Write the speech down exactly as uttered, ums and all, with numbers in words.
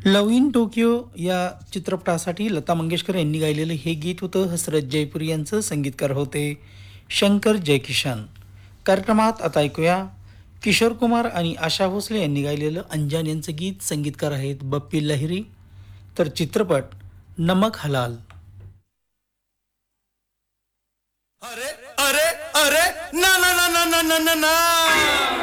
Love in Tokyo या चित्रपटासाठी लता मंगेशकर यांनी गायलेलं हे गीत होतं. हसरत जयपुरी यांचं संगीतकार होते शंकर जयकिशन. कार्यक्रमात आता ऐकूया किशोर कुमार आणि आशा भोसले यांनी गायलेलं अंजान यांचं गीत. संगीतकार आहेत बप्पी लहिरी. तर चित्रपट नमक हलाल. अरे अरे अरे ना ना ना ना ना ना ना